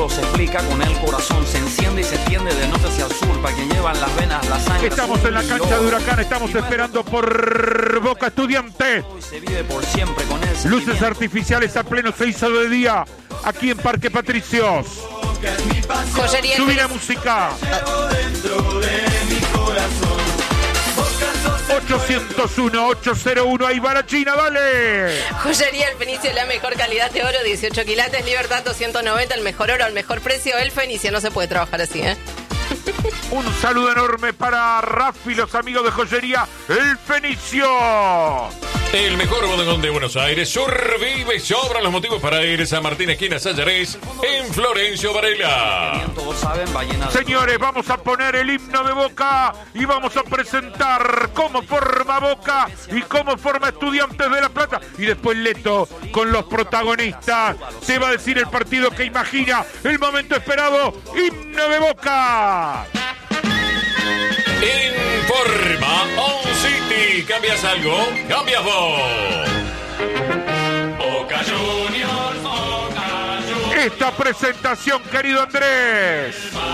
solo se explica con el corazón. Se enciende y se extiende de norte hacia el sur. Para quien lleva en las venas la sangre. Estamos en la cancha de Huracán, estamos esperando por Boca Estudiantes. Se vive por siempre con el luces artificiales a pleno 6 de día, aquí en Parque Patricios. Subí la música. 801-801, ahí va la China, dale. Joyería El Fenicio, la mejor calidad de oro, 18 quilates, Libertad 290, el mejor oro al mejor precio. El Fenicio, no se puede trabajar así, ¿eh? Un saludo enorme para Rafi, los amigos de Joyería El Fenicio. El mejor bodegón de Buenos Aires, Survive y sobran los motivos para ir a San Martín, esquina Sallarés, en Florencio Varela. Señores, vamos a poner el himno de Boca y vamos a presentar cómo forma Boca y cómo forma Estudiantes de La Plata. Y después Leto, con los protagonistas, te va a decir el partido que imagina, el momento esperado, himno de Boca. Informa On City. ¿Cambias algo? ¡Cambias vos! Boca Juniors, Boca Juniors. Esta presentación, querido Andrés.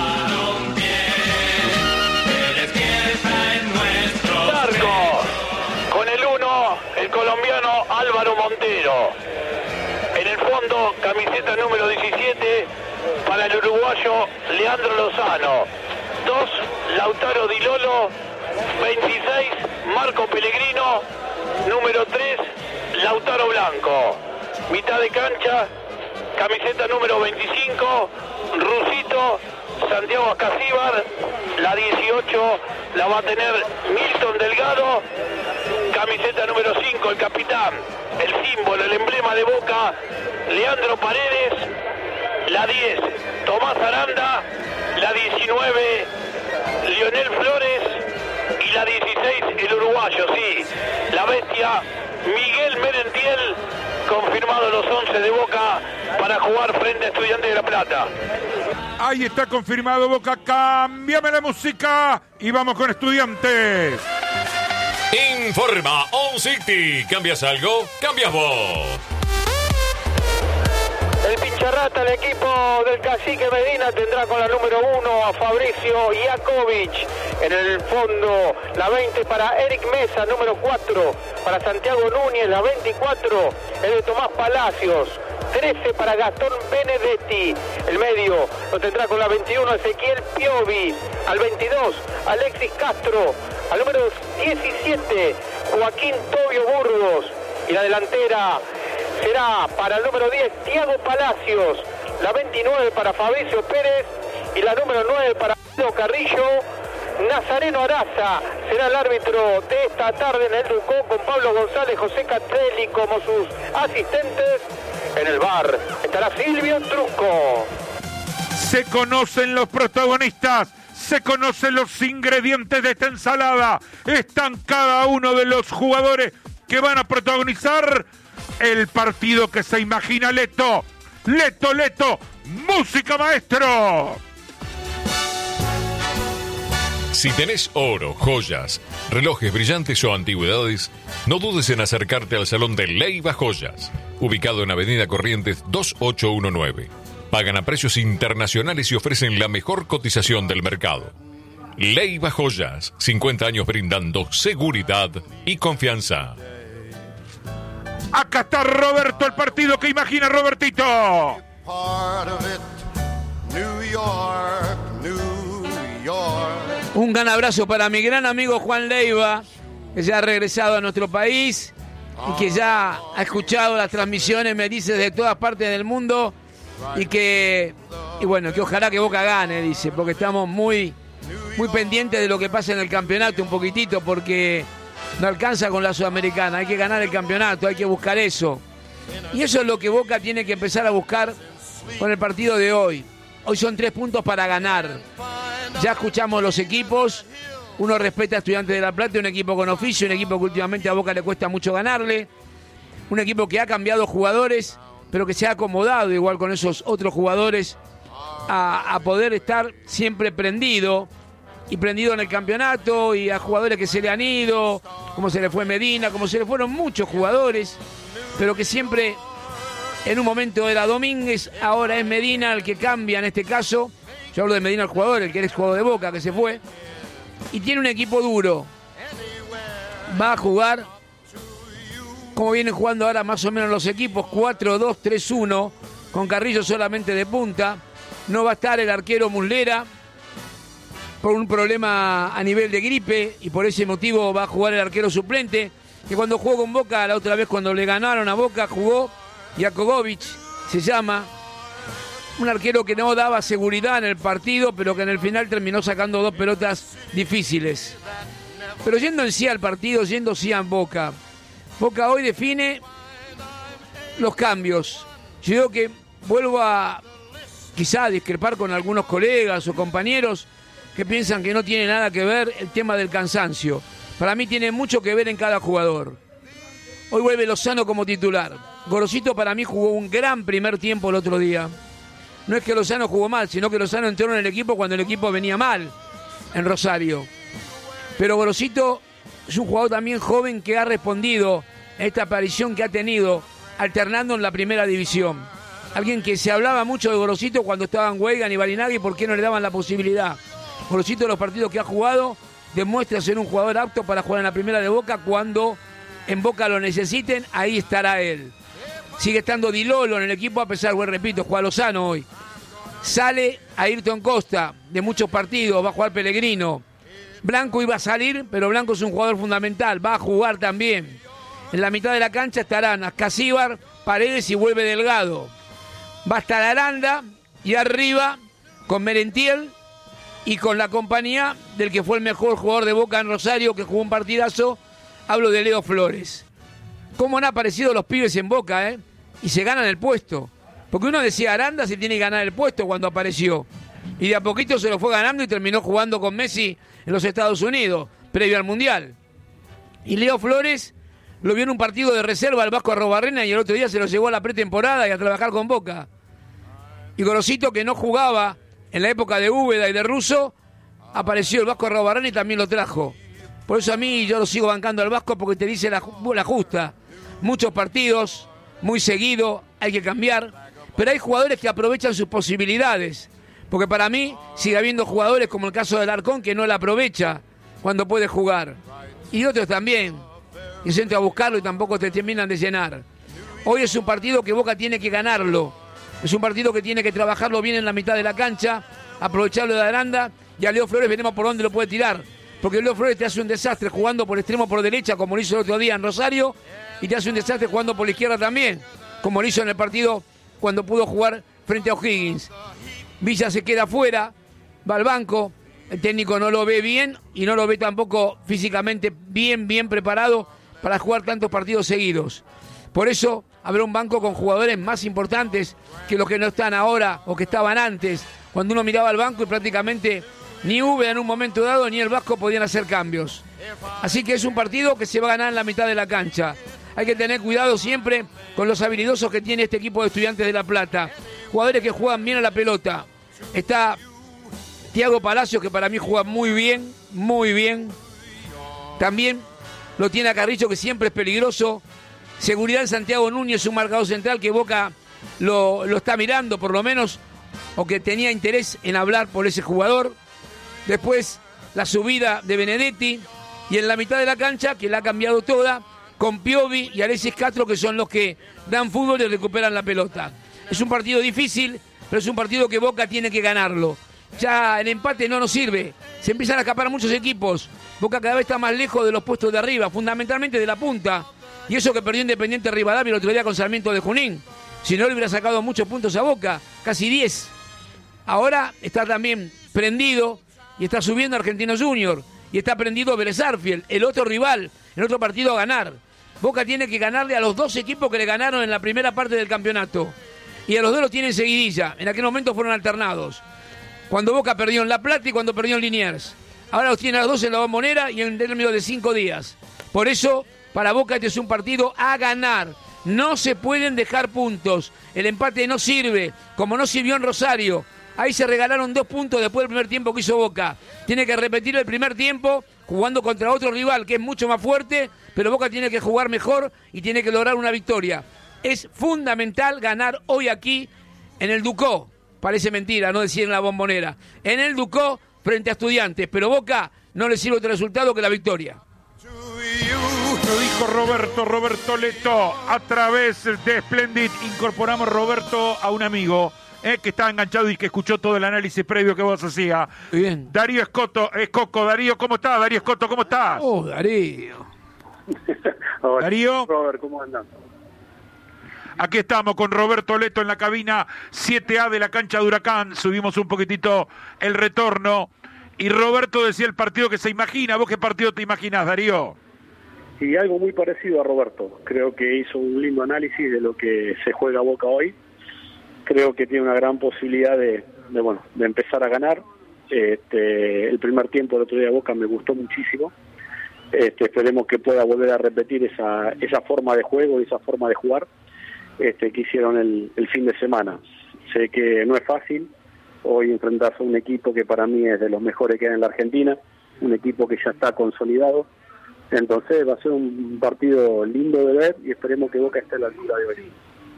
Largo. Con el 1, el colombiano Álvaro Montero. En el fondo, camiseta número 17 para el uruguayo Leandro Lozano. 2, Lautaro Di Lolo. 26, Marco Pellegrino. Número 3, Lautaro Blanco. Mitad de cancha, camiseta número 25, Rusito, Santiago Ascasíbar. La 18 la va a tener Milton Delgado. Camiseta número 5, el capitán, el símbolo, el emblema de Boca, Leandro Paredes. La 10, Tomás Aranda. La 19, Lionel Flores. Y la 16, el uruguayo, sí, la bestia, Miguel Merentiel. Confirmado los 11 de Boca para jugar frente a Estudiantes de La Plata. Ahí está confirmado Boca, cámbiame la música y vamos con Estudiantes. Informa On City. ¿Cambias algo? ¡Cambias vos! El pincharrata, el equipo del Cacique Medina, tendrá con la número 1 a Fabricio Iakovic. En el fondo, la 20 para Eric Mesa, número 4 para Santiago Núñez, la 24 es de Tomás Palacios. 13 para Gastón Benedetti. El medio lo tendrá con la 21 Ezequiel Piovi. Al 22 Alexis Castro. Al número 17 Joaquín Tobio Burgos. Y la delantera será para el número 10 Thiago Palacios. La 29 para Fabricio Pérez. Y la número 9 para Pedro Carrillo. Nazareno Araza será el árbitro de esta tarde en el Ducó, con Pablo González, José Catelli como sus asistentes. En el bar estará Silvio Truco. Se conocen los protagonistas, se conocen los ingredientes de esta ensalada. Están cada uno de los jugadores que van a protagonizar el partido que se imagina Leto. Leto, música, maestro. Si tenés oro, joyas, relojes brillantes o antigüedades, no dudes en acercarte al Salón de Leiva Joyas, ubicado en Avenida Corrientes 2819. Pagan a precios internacionales y ofrecen la mejor cotización del mercado. Leiva Joyas, 50 años brindando seguridad y confianza. Acá está Roberto, el partido que imagina Robertito. New York, New York. Un gran abrazo para mi gran amigo Juan Leiva, que ya ha regresado a nuestro país y que ya ha escuchado las transmisiones, me dice, de todas partes del mundo, y bueno, que ojalá que Boca gane, dice, porque estamos muy pendientes de lo que pasa en el campeonato un poquitito, porque no alcanza con la Sudamericana, hay que ganar el campeonato, hay que buscar eso. Y eso es lo que Boca tiene que empezar a buscar con el partido de hoy. Hoy son 3 puntos para ganar. Ya escuchamos los equipos. Uno respeta a Estudiantes de La Plata, un equipo con oficio, un equipo que últimamente a Boca le cuesta mucho ganarle. Un equipo que ha cambiado jugadores, pero que se ha acomodado igual con esos otros jugadores a poder estar siempre prendido. Y prendido en el campeonato, y a jugadores que se le han ido, como se le fue Medina, como se le fueron muchos jugadores, pero que siempre En un momento era Domínguez, ahora es Medina el que cambia en este caso. Yo hablo de Medina el jugador, el que era jugador de Boca, que se fue. Y tiene un equipo duro. Va a jugar, como vienen jugando ahora más o menos los equipos, 4-2-3-1, con Carrillo solamente de punta. No va a estar el arquero Muslera por un problema a nivel de gripe y por ese motivo va a jugar el arquero suplente, que cuando jugó con Boca, la otra vez cuando le ganaron a Boca, jugó Jakobovic, se llama, un arquero que no daba seguridad en el partido, pero que en el final terminó sacando 2 pelotas difíciles. Pero yendo en sí al partido, yendo sí a Boca. Boca hoy define los cambios. Yo digo que vuelvo a quizá discrepar con algunos colegas o compañeros que piensan que no tiene nada que ver el tema del cansancio. Para mí tiene mucho que ver en cada jugador. Hoy vuelve Lozano como titular. Gorosito para mí jugó un gran primer tiempo el otro día. No es que Lozano jugó mal, sino que Lozano entró en el equipo cuando el equipo venía mal en Rosario. Pero Gorosito es un jugador también joven que ha respondido a esta aparición que ha tenido alternando en la primera división. Alguien que se hablaba mucho de Gorosito cuando estaban Weigan y Barinagui, ¿por qué no le daban la posibilidad? Gorosito, los partidos que ha jugado, demuestra ser un jugador apto para jugar en la primera de Boca. Cuando en Boca lo necesiten, ahí estará él. Sigue estando Di Lolo en el equipo, a pesar, repito, juega Lozano hoy. Sale Ayrton Costa de muchos partidos, va a jugar Pellegrino. Blanco iba a salir, pero Blanco es un jugador fundamental, va a jugar también. En la mitad de la cancha estarán Ascasíbar, Paredes y vuelve Delgado. Va a estar Aranda y arriba con Merentiel y con la compañía del que fue el mejor jugador de Boca en Rosario, que jugó un partidazo, hablo de Leo Flores. ¿Cómo han aparecido los pibes en Boca, Y se ganan el puesto. Porque uno decía, Aranda se tiene que ganar el puesto cuando apareció. Y de a poquito se lo fue ganando y terminó jugando con Messi en los Estados Unidos, previo al Mundial. Y Leo Flores lo vio en un partido de reserva al Vasco Arrobarrena y el otro día se lo llevó a la pretemporada y a trabajar con Boca. Y Gorosito, que no jugaba en la época de Úbeda y de Russo, apareció el Vasco Arrobarrena y también lo trajo. Por eso a mí yo lo sigo bancando al Vasco, porque te dice la justa. Muchos partidos, muy seguido, hay que cambiar. Pero hay jugadores que aprovechan sus posibilidades. Porque para mí sigue habiendo jugadores como el caso del Arcón, que no la aprovecha cuando puede jugar. Y otros también, que se entran a buscarlo y tampoco te terminan de llenar. Hoy es un partido que Boca tiene que ganarlo. Es un partido que tiene que trabajarlo bien en la mitad de la cancha, aprovecharlo de Aranda, y a Leo Flores veremos por dónde lo puede tirar. Porque Leo Flores te hace un desastre jugando por extremo por derecha, como lo hizo el otro día en Rosario, y te hace un desastre jugando por la izquierda también, como lo hizo en el partido cuando pudo jugar frente a O'Higgins. Villa se queda afuera, va al banco, el técnico no lo ve bien y no lo ve tampoco físicamente bien preparado para jugar tantos partidos seguidos. Por eso habrá un banco con jugadores más importantes que los que no están ahora o que estaban antes, cuando uno miraba al banco y prácticamente ni Úbeda en un momento dado ni el Vasco podían hacer cambios. Así que es un partido que se va a ganar en la mitad de la cancha. Hay que tener cuidado siempre con los habilidosos que tiene este equipo de Estudiantes de La Plata. Jugadores que juegan bien a la pelota. Está Thiago Palacios, que para mí juega muy bien. También lo tiene a Carrillo, que siempre es peligroso. Seguridad en Santiago Núñez, un marcador central que Boca lo está mirando por lo menos, o que tenía interés en hablar por ese jugador. Después la subida de Benedetti, y en la mitad de la cancha, que la ha cambiado toda, con Piovi y Alexis Castro, que son los que dan fútbol y recuperan la pelota. Es un partido difícil, pero es un partido que Boca tiene que ganarlo. Ya el empate no nos sirve, se empiezan a escapar muchos equipos. Boca cada vez está más lejos de los puestos de arriba, fundamentalmente de la punta. Y eso que perdió Independiente Rivadavia el otro día con Sarmiento de Junín. Si no, le hubiera sacado muchos puntos a Boca, casi 10. Ahora está también prendido y está subiendo Argentinos Junior. Y está prendido Vélez Sarsfield, el otro rival, el otro partido a ganar. Boca tiene que ganarle a los 2 equipos que le ganaron en la primera parte del campeonato. Y a los 2 los tiene en seguidilla. En aquel momento fueron alternados. Cuando Boca perdió en La Plata y cuando perdió en Liniers. Ahora los tiene a los 2 en la Bombonera y en término de 5 días. Por eso, para Boca este es un partido a ganar. No se pueden dejar puntos. El empate no sirve, como no sirvió en Rosario. Ahí se regalaron 2 puntos después del primer tiempo que hizo Boca. Tiene que repetir el primer tiempo jugando contra otro rival que es mucho más fuerte, pero Boca tiene que jugar mejor y tiene que lograr una victoria. es fundamental ganar hoy aquí en el Ducó. Parece mentira, no decir en la Bombonera. En el Ducó frente a Estudiantes, pero Boca no le sirve otro resultado que la victoria. Lo dijo Roberto Leto a través de Splendid. Incorporamos, Roberto, a un amigo que estaba enganchado y que escuchó todo el análisis previo que vos hacías. Bien. Darío Escoto, Darío, ¿cómo estás? Darío Escoto, ¿cómo estás? Oh, Darío. Hola, Darío. Robert, ¿cómo andan? Aquí estamos con Roberto Leto en la cabina 7A de la cancha de Huracán. Subimos un poquitito el retorno. Y Roberto decía el partido que se imagina. ¿Vos qué partido te imaginás, Darío? Y algo muy parecido a Roberto. Creo que hizo un lindo análisis de lo que se juega Boca hoy. Creo que tiene una gran posibilidad de empezar a ganar. El primer tiempo del otro día de Boca me gustó muchísimo. Esperemos que pueda volver a repetir esa forma de juego y esa forma de jugar que hicieron el fin de semana. Sé que no es fácil hoy enfrentarse a un equipo que para mí es de los mejores que hay en la Argentina, un equipo que ya está consolidado. Entonces va a ser un partido lindo de ver y esperemos que Boca esté a la altura de hoy.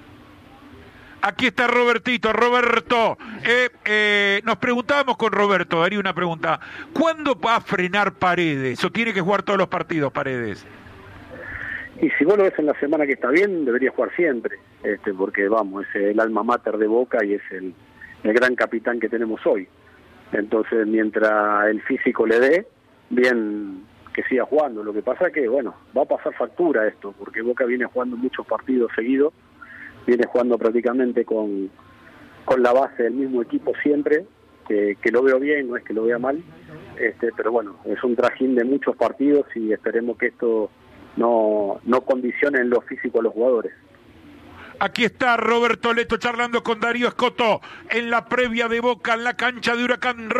Aquí está Robertito. Roberto, nos preguntábamos con Roberto, Darío, una pregunta. ¿Cuándo va a frenar Paredes? ¿O tiene que jugar todos los partidos Paredes? Y si vos lo ves en la semana que está bien, debería jugar siempre, porque es el alma mater de Boca y es el gran capitán que tenemos hoy. Entonces, mientras el físico le dé, bien que siga jugando. Lo que pasa es que, va a pasar factura esto, porque Boca viene jugando muchos partidos seguidos, viene jugando prácticamente con la base del mismo equipo siempre, que lo veo bien, no es que lo vea mal, pero es un trajín de muchos partidos y esperemos que esto no condicione en lo físico a los jugadores. Aquí está Roberto Leto charlando con Darío Escoto en la previa de Boca en la cancha de Huracán.